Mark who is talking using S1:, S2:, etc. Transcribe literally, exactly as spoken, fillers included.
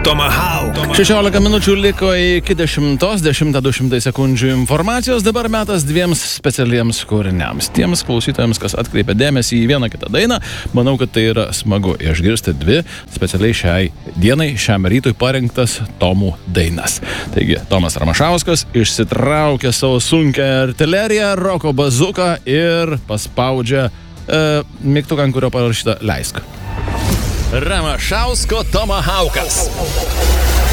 S1: Tomahawk.
S2: šešiolika minučių liko iki dešimtos, dešimtą du šimtai sekundžių informacijos. Dabar metas dviems specialiems kūriniams. Tiems klausytojams, kas atkreipia dėmesį į vieną kitą dainą, manau, kad tai yra smagu išgirsti dvi specialiai šiai dienai, šiam rytui parinktas Tomų dainas. Taigi, Tomas Ramašauskas išsitraukia savo sunkią artileriją, roko bazuką ir paspaudžia e, mygtuką, ant kurio parašyta leisk.
S1: Ramašausko Tomahawkas.